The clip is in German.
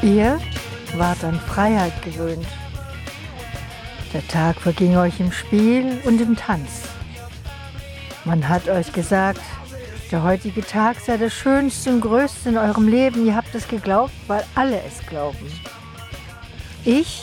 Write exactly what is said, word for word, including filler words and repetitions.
Ihr wart an Freiheit gewöhnt. Der Tag verging euch im Spiel und im Tanz. Man hat euch gesagt, der heutige Tag sei der schönste und größte in eurem Leben. Ihr habt es geglaubt, weil alle es glauben. Ich